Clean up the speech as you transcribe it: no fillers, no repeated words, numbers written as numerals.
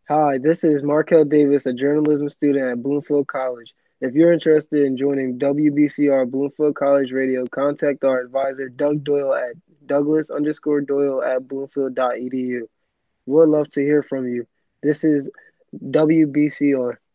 Hi, this is Markel Davis, a journalism student at Bloomfield College. If you're interested in joining WBCR Bloomfield College Radio, contact our advisor, Doug Doyle, at Douglas_Doyle at Bloomfield.edu. We'd love to hear from you. This is WBCR.